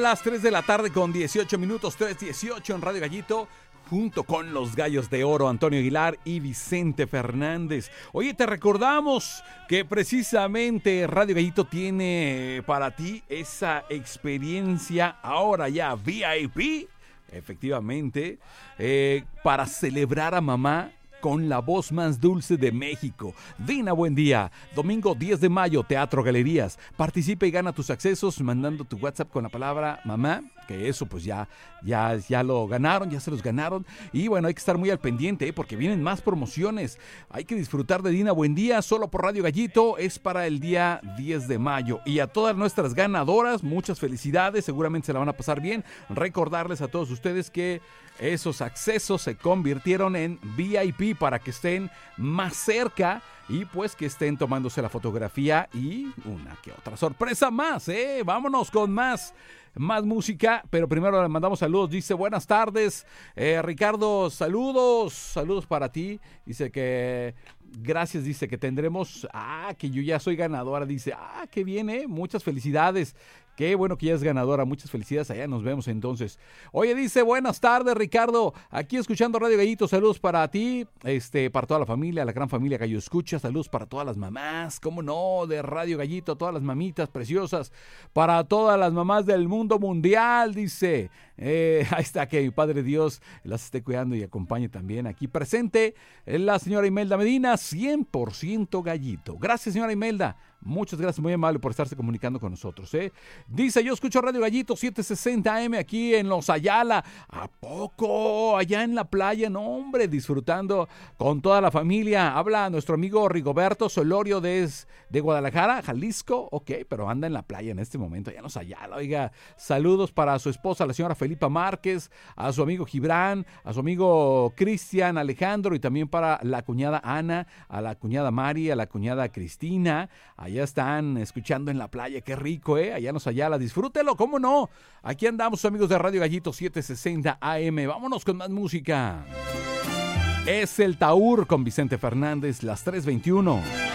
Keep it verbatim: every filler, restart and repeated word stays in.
Las tres de la tarde con dieciocho minutos, tres dieciocho en Radio Gallito, junto con los Gallos de Oro, Antonio Aguilar y Vicente Fernández. Oye, te recordamos que precisamente Radio Gallito tiene para ti esa experiencia ahora ya V I P, efectivamente, eh, para celebrar a mamá con la voz más dulce de México. Ven a Buen Día, domingo diez de mayo, Teatro Galerías. Participa y gana tus accesos mandando tu WhatsApp con la palabra mamá, que eso pues ya, ya, ya lo ganaron, ya se los ganaron. Y bueno, hay que estar muy al pendiente, ¿eh? Porque vienen más promociones. Hay que disfrutar de Dina Buen Día solo por Radio Gallito. Es para el día diez de mayo. Y a todas nuestras ganadoras, muchas felicidades. Seguramente se la van a pasar bien. Recordarles a todos ustedes que esos accesos se convirtieron en V I P para que estén más cerca y pues que estén tomándose la fotografía y una que otra sorpresa más, ¿eh? Vámonos con más, más música, pero primero le mandamos saludos. Dice, buenas tardes, eh, Ricardo, saludos, saludos para ti. Dice que gracias, dice que tendremos, ah, que yo ya soy ganadora, dice, ah, qué bien, ¿eh? Muchas felicidades. Qué bueno que ya es ganadora, muchas felicidades, allá nos vemos entonces. Oye, dice, buenas tardes, Ricardo, aquí escuchando Radio Gallito, saludos para ti, este, para toda la familia, la gran familia Gallo Escucha, saludos para todas las mamás, cómo no, de Radio Gallito, todas las mamitas preciosas, para todas las mamás del mundo mundial, dice, eh, ahí está, que mi Padre Dios las esté cuidando y acompañe también aquí presente, la señora Imelda Medina, cien por ciento Gallito. Gracias, señora Imelda. Muchas gracias, muy amable por estarse comunicando con nosotros, ¿eh? Dice, yo escucho Radio Gallito setecientos sesenta A M aquí en Los Ayala. ¿A poco? Allá en la playa, no, hombre, disfrutando con toda la familia. Habla nuestro amigo Rigoberto Solorio de, de Guadalajara, Jalisco. Ok, pero anda en la playa en este momento, allá en Los Ayala. Oiga, saludos para su esposa, la señora Felipa Márquez, a su amigo Gibran, a su amigo Cristian Alejandro y también para la cuñada Ana, a la cuñada Mari, a la cuñada Cristina. Allá están escuchando en la playa, qué rico, ¿eh? Allá nos Ayala, disfrútelo, ¿cómo no? Aquí andamos, amigos de Radio Gallito setecientos sesenta A M. Vámonos con más música. Es el Taur con Vicente Fernández, las tres veintiuno.